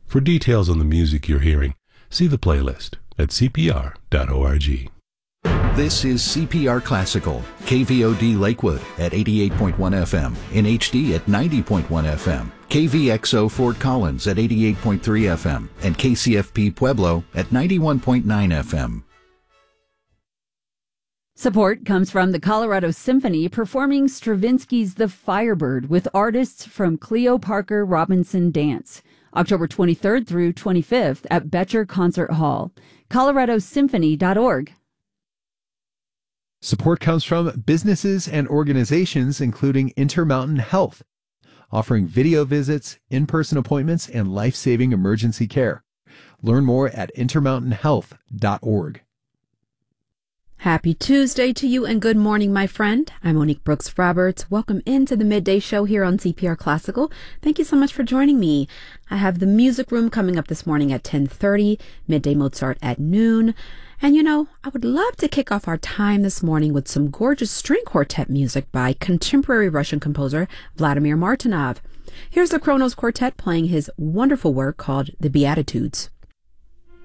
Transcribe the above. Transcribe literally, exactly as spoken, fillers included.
For details on the music you're hearing, see the playlist at c p r dot org. This is C P R Classical, K V O D Lakewood at eighty-eight point one F M, in H D at ninety point one F M, K V X O Fort Collins at eighty-eight point three F M, and K C F P Pueblo at ninety-one point nine F M. Support comes from the Colorado Symphony performing Stravinsky's The Firebird with artists from Cleo Parker Robinson Dance, October twenty-third through twenty-fifth at Betcher Concert Hall. colorado symphony dot org. Support comes from businesses and organizations including Intermountain Health, offering video visits, in-person appointments, and life-saving emergency care. Learn more at intermountain health dot org. Happy Tuesday to you and good morning, my friend. I'm Monique Brooks Roberts. Welcome into the midday show here on C P R Classical. Thank you so much for joining me. I have the music room coming up this morning at ten thirty, midday Mozart at noon. And you know, I would love to kick off our time this morning with some gorgeous string quartet music by contemporary Russian composer Vladimir Martynov. Here's the Kronos Quartet playing his wonderful work called The Beatitudes.